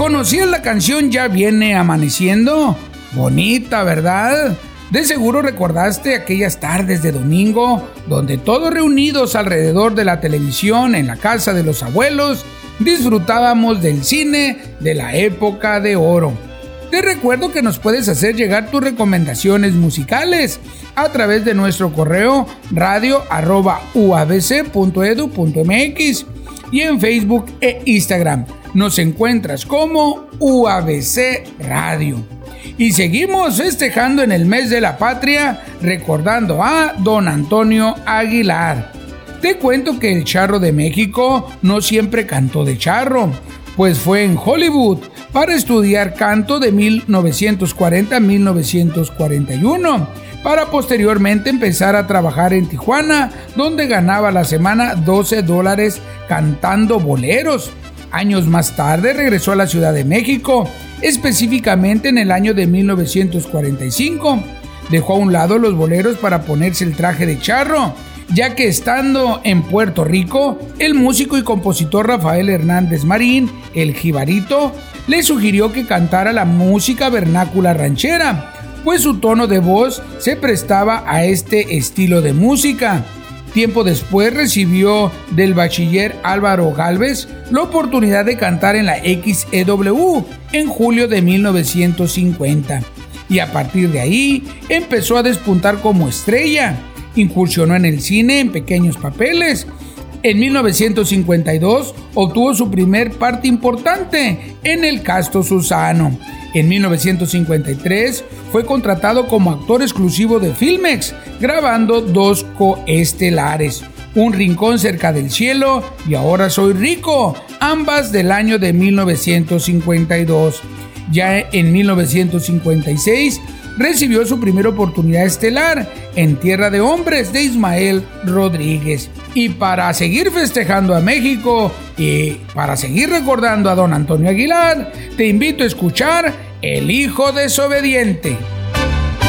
¿Conocías la canción Ya viene amaneciendo? Bonita, ¿verdad? De seguro recordaste aquellas tardes de domingo donde todos reunidos alrededor de la televisión en la casa de los abuelos disfrutábamos del cine de la época de oro. Te recuerdo que nos puedes hacer llegar tus recomendaciones musicales a través de nuestro correo radio@uabc.edu.mx y en Facebook e Instagram. Nos encuentras como UABC Radio. Y seguimos festejando en el mes de la patria, recordando a don Antonio Aguilar. Te cuento que el Charro de México no siempre cantó de charro, pues fue en Hollywood para estudiar canto de 1940 a 1941, para posteriormente empezar a trabajar en Tijuana, donde ganaba a la semana $12 cantando boleros. Años más tarde regresó a la Ciudad de México, específicamente en el año de 1945. Dejó a un lado los boleros para ponerse el traje de charro, ya que estando en Puerto Rico, el músico y compositor Rafael Hernández Marín, el Jibarito, le sugirió que cantara la música vernácula ranchera, pues su tono de voz se prestaba a este estilo de música. Tiempo después recibió del bachiller Álvaro Gálvez la oportunidad de cantar en la XEW en julio de 1950, y a partir de ahí empezó a despuntar como estrella. Incursionó en el cine en pequeños papeles. En 1952 obtuvo su primer parte importante en El Casto Susano. En 1953 fue contratado como actor exclusivo de Filmex, grabando 2 coestelares, Un rincón cerca del cielo y Ahora soy rico, ambas del año de 1952. Ya en 1956 recibió su primera oportunidad estelar en Tierra de Hombres de Ismael Rodríguez. Y para seguir festejando a México y para seguir recordando a don Antonio Aguilar, te invito a escuchar El Hijo Desobediente.